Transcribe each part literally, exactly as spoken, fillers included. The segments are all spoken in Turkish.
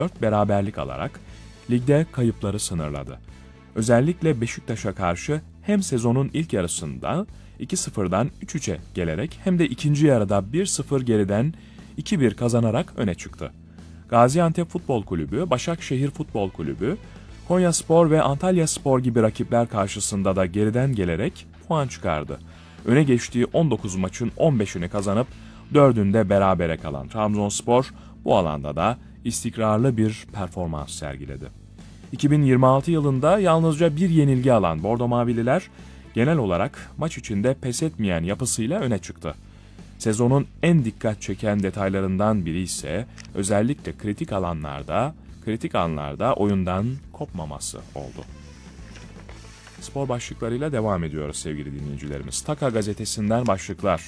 dört beraberlik alarak ligde kayıpları sınırladı. Özellikle Beşiktaş'a karşı hem sezonun ilk yarısında iki sıfırdan üç üçe gelerek hem de ikinci yarıda bir sıfır geriden iki bir kazanarak öne çıktı. Gaziantep Futbol Kulübü, Başakşehir Futbol Kulübü, Konyaspor ve Antalyaspor gibi rakipler karşısında da geriden gelerek puan çıkardı. Öne geçtiği on dokuz maçın on beşini kazanıp dördünde berabere kalan Trabzonspor bu alanda da istikrarlı bir performans sergiledi. iki bin yirmi altı yılında yalnızca bir yenilgi alan Bordo Mavililer genel olarak maç içinde pes etmeyen yapısıyla öne çıktı. Sezonun en dikkat çeken detaylarından biri ise özellikle kritik alanlarda, kritik anlarda oyundan kopmaması oldu. Spor başlıklarıyla devam ediyoruz sevgili dinleyicilerimiz. Taka gazetesinden başlıklar.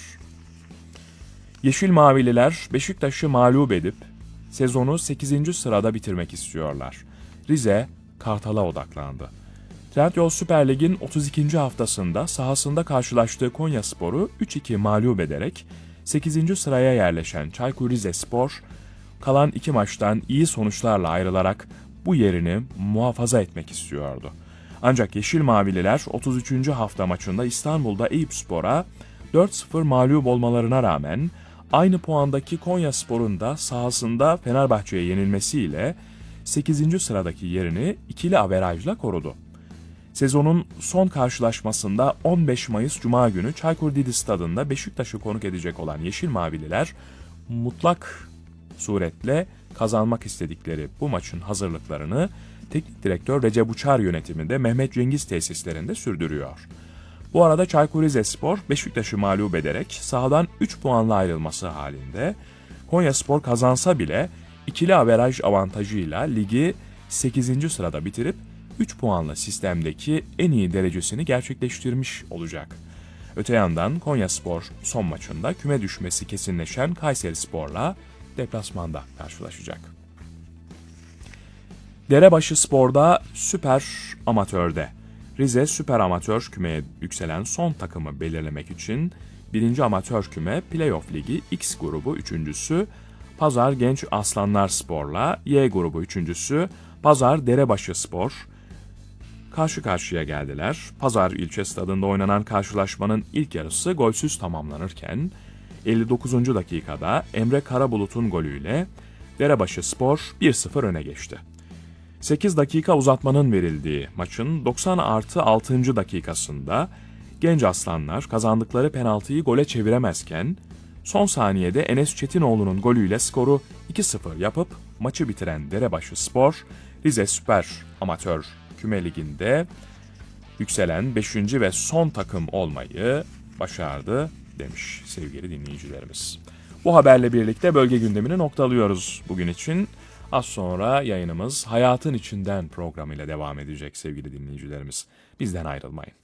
Yeşil Mavililer Beşiktaş'ı mağlup edip sezonu sekizinci sırada bitirmek istiyorlar. Rize, Kartal'a odaklandı. Trendyol Süper Lig'in otuz ikinci haftasında sahasında karşılaştığı Konyaspor'u üç iki mağlup ederek sekizinci sıraya yerleşen Çaykur Rizespor, kalan iki maçtan iyi sonuçlarla ayrılarak bu yerini muhafaza etmek istiyordu. Ancak Yeşil Mavililer otuz üçüncü hafta maçında İstanbul'da Eyüpspor'a dört sıfır mağlup olmalarına rağmen aynı puandaki Konyaspor'un da sahasında Fenerbahçe'ye yenilmesiyle sekizinci sıradaki yerini ikili averajla korudu. Sezonun son karşılaşmasında on beş Mayıs Cuma günü Çaykur Didi Stadı'nda Beşiktaş'ı konuk edecek olan Yeşil Mavililer mutlak suretle kazanmak istedikleri bu maçın hazırlıklarını teknik direktör Recep Uçar yönetiminde Mehmet Cengiz tesislerinde sürdürüyor. Bu arada Çaykur Rizespor Beşiktaş'ı mağlup ederek sahadan üç puanla ayrılması halinde Konyaspor kazansa bile ikili averaj avantajıyla ligi sekizinci sırada bitirip üç puanlı sistemdeki en iyi derecesini gerçekleştirmiş olacak. Öte yandan Konyaspor son maçında küme düşmesi kesinleşen Kayserispor'la deplasmanda karşılaşacak. Derebaşı Spor'da Süper Amatör'de Rize Süper Amatör kümeye yükselen son takımı belirlemek için birinci Amatör küme Playoff Ligi X grubu üçüncüsü Pazar Genç Aslanlar Spor'la Y grubu üçüncüsü Pazar Derebaşı Spor karşı karşıya geldiler. Pazar ilçe stadında oynanan karşılaşmanın ilk yarısı golsüz tamamlanırken elli dokuzuncu dakikada Emre Karabulut'un golüyle Derebaşı Spor bir sıfır öne geçti. sekiz dakika uzatmanın verildiği maçın doksan artı altıncı dakikasında Genç Aslanlar kazandıkları penaltıyı gole çeviremezken son saniyede Enes Çetinoğlu'nun golüyle skoru iki sıfır yapıp maçı bitiren Derebaşı Spor, Rize Süper Amatör Küme Ligi'nde yükselen beşinci ve son takım olmayı başardı demiş sevgili dinleyicilerimiz. Bu haberle birlikte bölge gündemini noktalıyoruz bugün için. Az sonra yayınımız Hayatın İçinden programıyla devam edecek sevgili dinleyicilerimiz. Bizden ayrılmayın.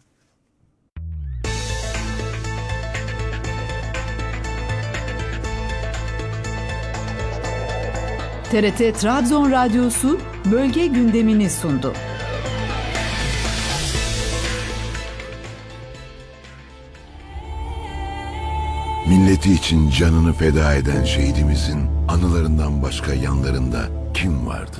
T R T Trabzon Radyosu bölge gündemini sundu. Milleti için canını feda eden şehidimizin anılarından başka yanlarında kim vardı?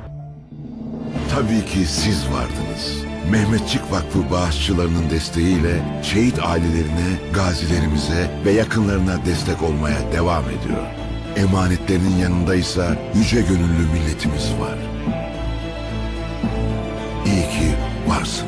Tabii ki siz vardınız. Mehmetçik Vakfı bağışçılarının desteğiyle şehit ailelerine, gazilerimize ve yakınlarına destek olmaya devam ediyor. Emanetlerinin yanındaysa yüce gönüllü milletimiz var. İyi ki varsın.